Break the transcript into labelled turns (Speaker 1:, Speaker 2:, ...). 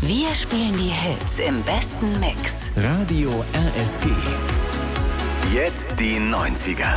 Speaker 1: Wir spielen die Hits im besten Mix.
Speaker 2: Radio RSG. Jetzt die 90er.